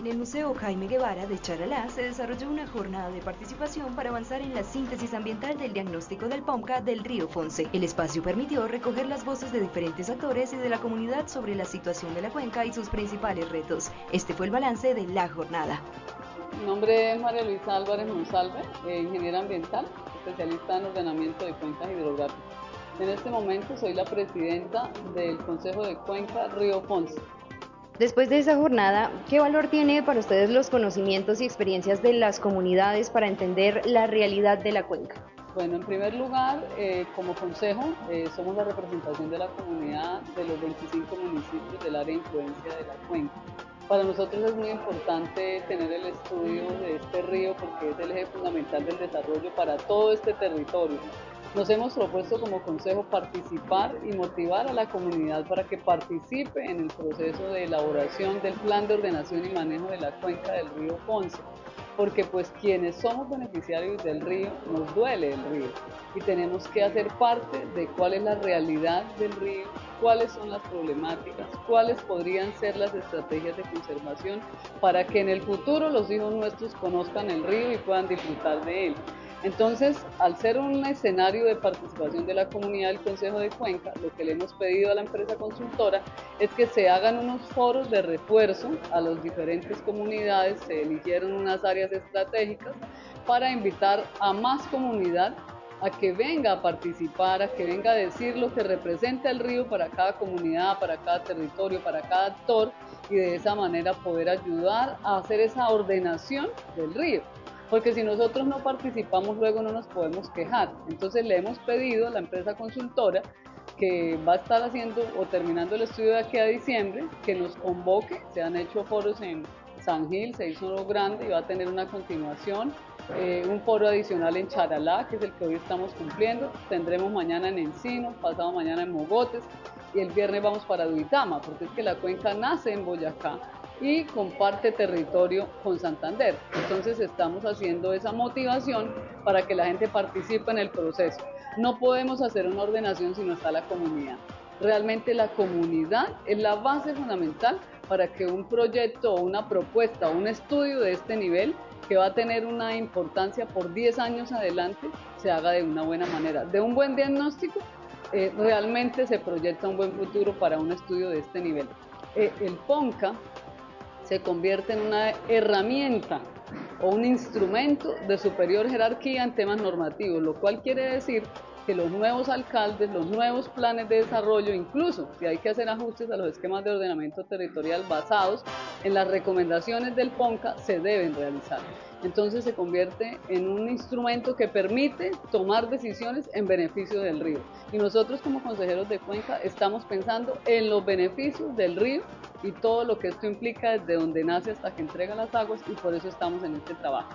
En el Museo Jaime Guevara de Charalá se desarrolló una jornada de participación para avanzar en la síntesis ambiental del diagnóstico del POMCA del río Fonce. El espacio permitió recoger las voces de diferentes actores y de la comunidad sobre la situación de la cuenca y sus principales retos. Este fue el balance de la jornada. Mi nombre es María Luisa Álvarez Monsalve, ingeniera ambiental, especialista en ordenamiento de cuencas hidrográficas. En este momento soy la presidenta del Consejo de Cuenca Río Fonce. Después de esa jornada, ¿qué valor tiene para ustedes los conocimientos y experiencias de las comunidades para entender la realidad de la cuenca? Bueno, en primer lugar, como consejo, somos la representación de la comunidad de los 25 municipios del área de influencia de la cuenca. Para nosotros es muy importante tener el estudio de este río porque es el eje fundamental del desarrollo para todo este territorio. Nos hemos propuesto como consejo participar y motivar a la comunidad para que participe en el proceso de elaboración del plan de ordenación y manejo de la cuenca del río Fonce, porque pues quienes somos beneficiarios del río nos duele el río y tenemos que hacer parte de cuál es la realidad del río, cuáles son las problemáticas, cuáles podrían ser las estrategias de conservación para que en el futuro los hijos nuestros conozcan el río y puedan disfrutar de él. Entonces, al ser un escenario de participación de la comunidad del Consejo de Cuenca, lo que le hemos pedido a la empresa consultora es que se hagan unos foros de refuerzo a las diferentes comunidades, se eligieron unas áreas estratégicas para invitar a más comunidad a que venga a participar, a que venga a decir lo que representa el río para cada comunidad, para cada territorio, para cada actor, y de esa manera poder ayudar a hacer esa ordenación del río. Porque si nosotros no participamos, luego no nos podemos quejar. Entonces le hemos pedido a la empresa consultora que va a estar haciendo o terminando el estudio de aquí a diciembre, que nos convoque. Se han hecho foros en San Gil, se hizo uno grande y va a tener una continuación. Un foro adicional en Charalá, que es el que hoy estamos cumpliendo. Tendremos mañana en Encino, pasado mañana en Mogotes y el viernes vamos para Duitama, porque es que la cuenca nace en Boyacá y comparte territorio con Santander. Entonces estamos haciendo esa motivación para que la gente participe en el proceso. No podemos hacer una ordenación si no está la comunidad. Realmente la comunidad es la base fundamental para que un proyecto o una propuesta o un estudio de este nivel, que va a tener una importancia por 10 años adelante, se haga de una buena manera. De un buen diagnóstico, realmente se proyecta un buen futuro para un estudio de este nivel. El POMCA se convierte en una herramienta o un instrumento de superior jerarquía en temas normativos, lo cual quiere decir que los nuevos alcaldes, los nuevos planes de desarrollo, incluso si hay que hacer ajustes a los esquemas de ordenamiento territorial basados en las recomendaciones del POMCA, se deben realizar. Entonces se convierte en un instrumento que permite tomar decisiones en beneficio del río. Y nosotros como consejeros de cuenca estamos pensando en los beneficios del río y todo lo que esto implica desde donde nace hasta que entrega las aguas, y por eso estamos en este trabajo.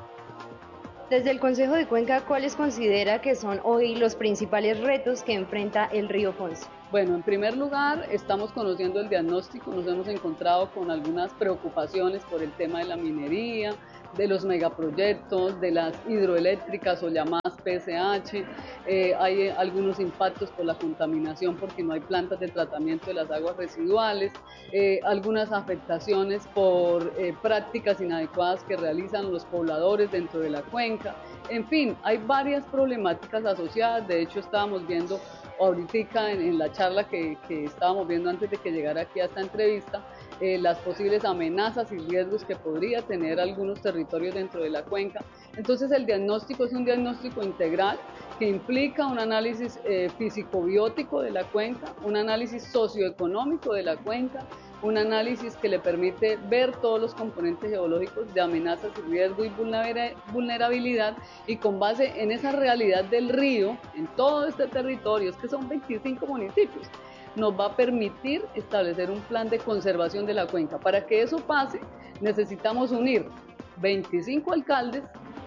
Desde el Consejo de Cuenca, ¿cuáles considera que son hoy los principales retos que enfrenta el río Fonce? Bueno, en primer lugar, estamos conociendo el diagnóstico, nos hemos encontrado con algunas preocupaciones por el tema de la minería, de los megaproyectos, de las hidroeléctricas o llamadas PSH, hay algunos impactos por la contaminación porque no hay plantas de tratamiento de las aguas residuales, algunas afectaciones por prácticas inadecuadas que realizan los pobladores dentro de la cuenca. En fin, hay varias problemáticas asociadas. De hecho, estábamos viendo ahorita en la charla que estábamos viendo antes de que llegara aquí a esta entrevista, las posibles amenazas y riesgos que podría tener algunos territorios dentro de la cuenca. Entonces el diagnóstico es un diagnóstico integral que implica un análisis físico-biótico de la cuenca, un análisis socioeconómico de la cuenca, un análisis que le permite ver todos los componentes geológicos de amenazas y riesgo y vulnerabilidad, y con base en esa realidad del río en todo este territorio, es que son 25 municipios, nos va a permitir establecer un plan de conservación de la cuenca. Para que eso pase, necesitamos unir 25 alcaldes,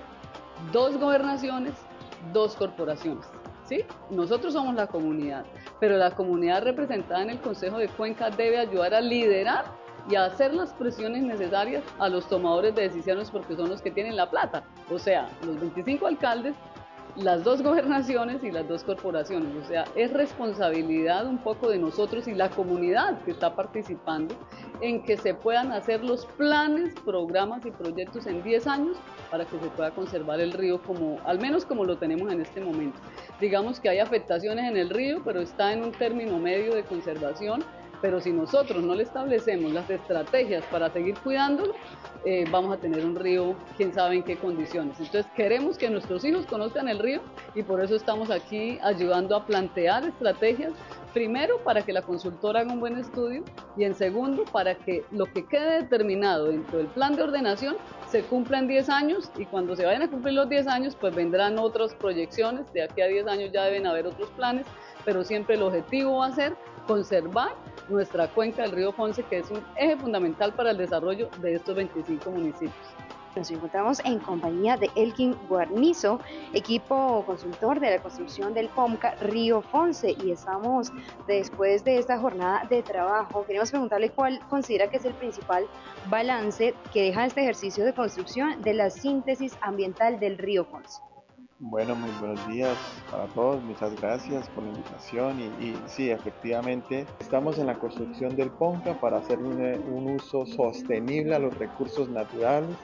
2 gobernaciones, 2 corporaciones. ¿Sí? Nosotros somos la comunidad, pero la comunidad representada en el Consejo de Cuenca debe ayudar a liderar y a hacer las presiones necesarias a los tomadores de decisiones, porque son los que tienen la plata, o sea, los 25 alcaldes, las dos gobernaciones y las dos corporaciones, o sea, es responsabilidad un poco de nosotros y la comunidad que está participando en que se puedan hacer los planes, programas y proyectos en 10 años para que se pueda conservar el río como, al menos como lo tenemos en este momento. Digamos que hay afectaciones en el río, pero está en un término medio de conservación, pero si nosotros no le establecemos las estrategias para seguir cuidándolo, vamos a tener un río, quién sabe en qué condiciones. Entonces queremos que nuestros hijos conozcan el río y por eso estamos aquí ayudando a plantear estrategias, primero para que la consultora haga un buen estudio y en segundo para que lo que quede determinado dentro del plan de ordenación se cumpla en 10 años y cuando se vayan a cumplir los 10 años pues vendrán otras proyecciones, de aquí a 10 años ya deben haber otros planes, pero siempre el objetivo va a ser conservar nuestra cuenca del río Ponce, que es un eje fundamental para el desarrollo de estos 25 municipios. Nos encontramos en compañía de Elkin Guarnizo, equipo consultor de la construcción del POMCA Río Ponce, y estamos después de esta jornada de trabajo. Queremos preguntarle cuál considera que es el principal balance que deja este ejercicio de construcción de la síntesis ambiental del Río Ponce. Bueno, muy buenos días para todos, muchas gracias por la invitación y sí, efectivamente estamos en la construcción del POMCA para hacer un uso sostenible a los recursos naturales.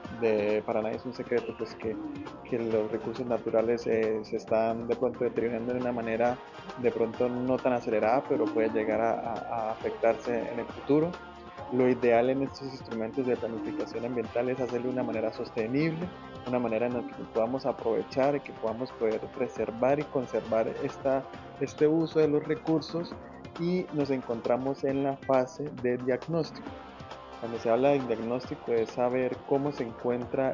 Para nadie es un secreto pues que los recursos naturales se están de pronto deteriorando de una manera de pronto no tan acelerada, pero puede llegar a afectarse en el futuro. Lo ideal en estos instrumentos de planificación ambiental es hacerlo de una manera sostenible, una manera en la que podamos aprovechar y que podamos poder preservar y conservar este uso de los recursos, y nos encontramos en la fase de diagnóstico. Cuando se habla de diagnóstico es saber cómo se encuentra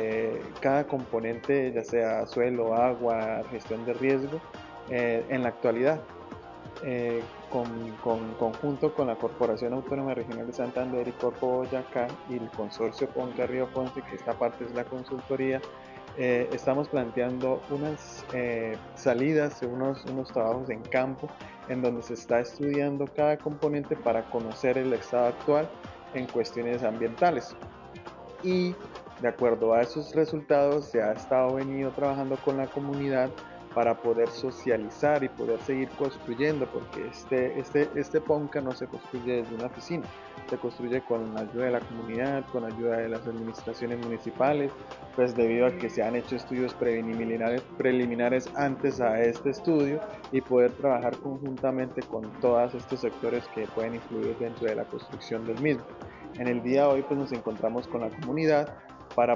cada componente, ya sea suelo, agua, gestión de riesgo, en la actualidad. Conjunto con la Corporación Autónoma Regional de Santander y Corpo Boyacá y el consorcio POMCA Río Ponce, que esta parte es la consultoría, estamos planteando unas salidas, unos trabajos en campo en donde se está estudiando cada componente para conocer el estado actual en cuestiones ambientales. Y de acuerdo a esos resultados se ha venido trabajando con la comunidad para poder socializar y poder seguir construyendo, porque este POMCA no se construye desde una oficina, se construye con la ayuda de la comunidad, con la ayuda de las administraciones municipales, pues debido a que se han hecho estudios preliminares antes a este estudio y poder trabajar conjuntamente con todos estos sectores que pueden influir dentro de la construcción del mismo. En el día de hoy pues nos encontramos con la comunidad para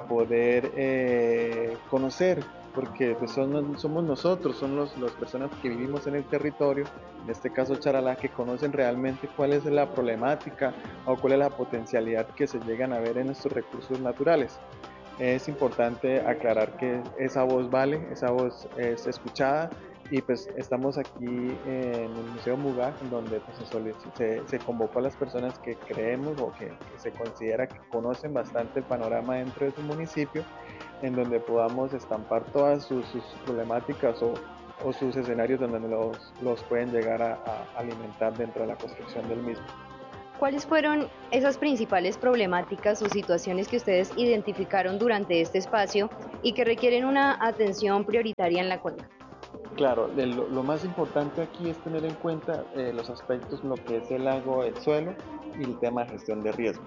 poder conocer, porque pues somos nosotros, son las personas que vivimos en el territorio, en este caso Charalá, que conocen realmente cuál es la problemática o cuál es la potencialidad que se llegan a ver en estos recursos naturales. Es importante aclarar que esa voz vale, esa voz es escuchada, y pues estamos aquí en el Museo Muga, donde pues, se convocó a las personas que creemos o que se considera que conocen bastante el panorama dentro de su municipio, en donde podamos estampar todas sus problemáticas o sus escenarios donde los pueden llegar a alimentar dentro de la construcción del mismo. ¿Cuáles fueron esas principales problemáticas o situaciones que ustedes identificaron durante este espacio y que requieren una atención prioritaria en la cuenca? Claro, lo más importante aquí es tener en cuenta los aspectos, lo que es el agua, el suelo y el tema de gestión de riesgo.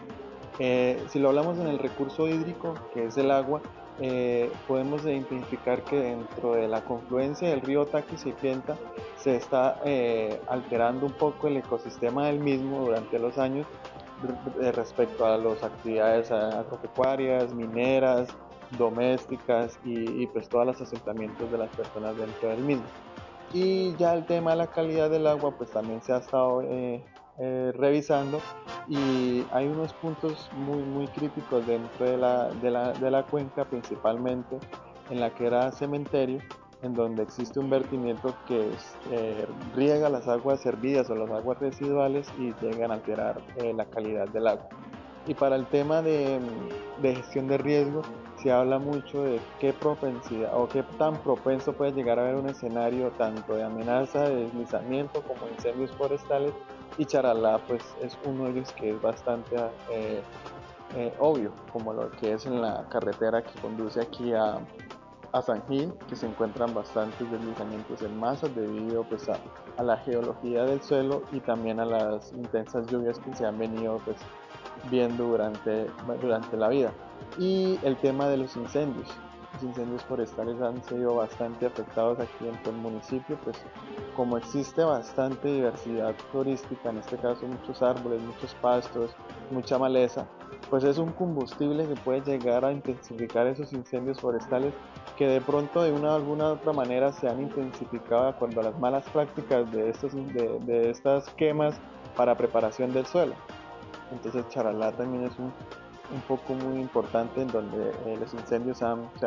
Si lo hablamos en el recurso hídrico, que es el agua, podemos identificar que dentro de la confluencia del río Taquis y Pienta se está alterando un poco el ecosistema del mismo durante los años respecto a las actividades agropecuarias, mineras, domésticas y pues todos los asentamientos de las personas dentro del mismo. Y ya el tema de la calidad del agua pues también se ha estado revisando, y hay unos puntos muy críticos dentro de la cuenca, principalmente en la que era cementerio, en donde existe un vertimiento que riega las aguas hervidas o las aguas residuales y llegan a alterar la calidad del agua. Y para el tema de gestión de riesgo, se habla mucho de qué propensidad o qué tan propenso puede llegar a haber un escenario tanto de amenaza de deslizamiento como incendios forestales, y Charalá pues es uno de ellos que es bastante obvio, como lo que es en la carretera que conduce aquí a San Gil, que se encuentran bastantes deslizamientos en masas debido pues, a la geología del suelo y también a las intensas lluvias que se han venido pues, viendo durante la vida. Y el tema de los incendios forestales han sido bastante afectados aquí en todo el municipio, pues como existe bastante diversidad florística, en este caso muchos árboles, muchos pastos, mucha maleza, pues es un combustible que puede llegar a intensificar esos incendios forestales que de pronto de una u alguna otra manera se han intensificado de acuerdo a las malas prácticas de estas quemas para preparación del suelo. Entonces Charalá también es un foco muy importante en donde los incendios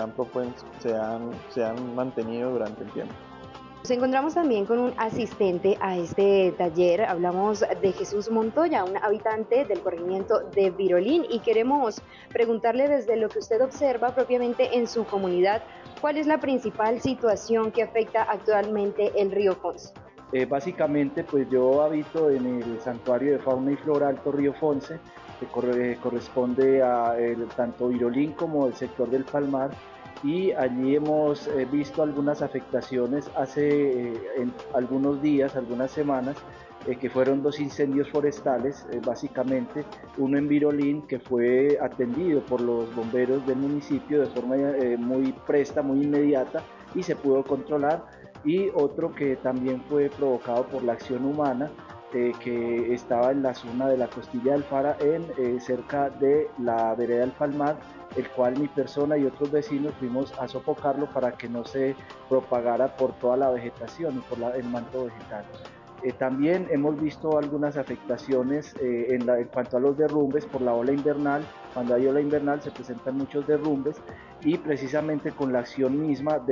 se han mantenido durante el tiempo. Nos encontramos también con un asistente a este taller. Hablamos de Jesús Montoya, un habitante del corregimiento de Virolín, y queremos preguntarle desde lo que usted observa propiamente en su comunidad, ¿cuál es la principal situación que afecta actualmente el río Fonce? Básicamente, pues yo habito en el Santuario de Fauna y Flora Alto Río Fonce, que corresponde a tanto Virolín como el sector del Palmar, y allí hemos visto algunas afectaciones hace algunos días, algunas semanas, que fueron 2 incendios forestales, básicamente uno en Virolín, que fue atendido por los bomberos del municipio de forma muy presta, muy inmediata, y se pudo controlar, y otro que también fue provocado por la acción humana, que estaba en la zona de la Costilla del Fara, cerca de la vereda del Palmar, el cual mi persona y otros vecinos fuimos a sofocarlo para que no se propagara por toda la vegetación y por el manto vegetal. También hemos visto algunas afectaciones en cuanto a los derrumbes por la ola invernal. Cuando hay ola invernal se presentan muchos derrumbes, y precisamente con la acción misma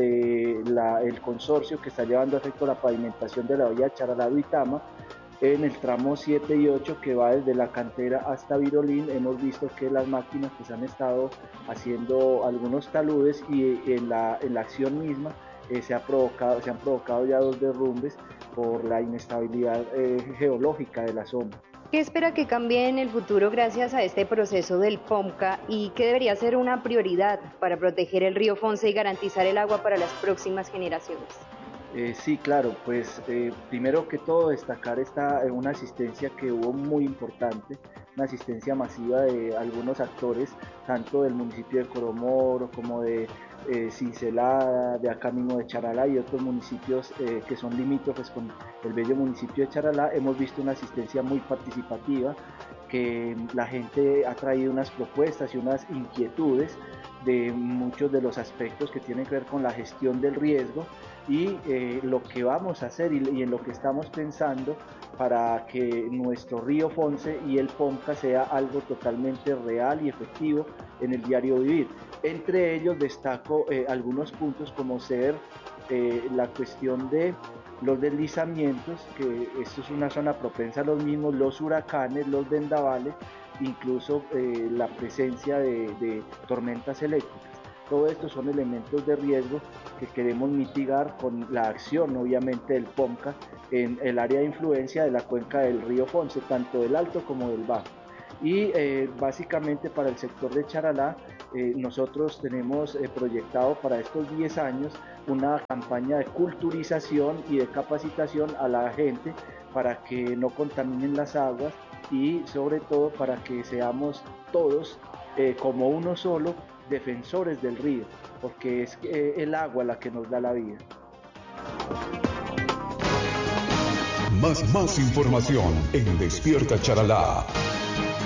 del consorcio que está llevando a efecto la pavimentación de la vía Charalá-Duitama, en el tramo 7 y 8 que va desde la cantera hasta Virolín, hemos visto que las máquinas pues han estado haciendo algunos taludes, y en la acción misma se han provocado ya 2 derrumbes por la inestabilidad geológica de la zona. ¿Qué espera que cambie en el futuro gracias a este proceso del POMCA, y qué debería ser una prioridad para proteger el río Fonce y garantizar el agua para las próximas generaciones? Sí, claro, pues primero que todo destacar una asistencia que hubo muy importante, una asistencia masiva de algunos actores, tanto del municipio de Coromoro como de Cincelada, de acá mismo de Charalá y otros municipios que son limítrofes con el bello municipio de Charalá. Hemos visto una asistencia muy participativa, que la gente ha traído unas propuestas y unas inquietudes de muchos de los aspectos que tienen que ver con la gestión del riesgo, y lo que vamos a hacer y en lo que estamos pensando para que nuestro río Fonce y el POMCA sea algo totalmente real y efectivo en el diario vivir. Entre ellos destaco algunos puntos, como ser la cuestión de los deslizamientos, que esto es una zona propensa a los mismos, los huracanes, los vendavales, incluso la presencia de tormentas eléctricas. Todo esto son elementos de riesgo que queremos mitigar con la acción, obviamente, del POMCA en el área de influencia de la cuenca del río Fonce, tanto del alto como del bajo. Y básicamente para el sector de Charalá, nosotros tenemos proyectado para estos 10 años una campaña de culturización y de capacitación a la gente para que no contaminen las aguas, y sobre todo para que seamos todos como uno solo defensores del río, porque es el agua la que nos da la vida. Más información en Despierta Charalá.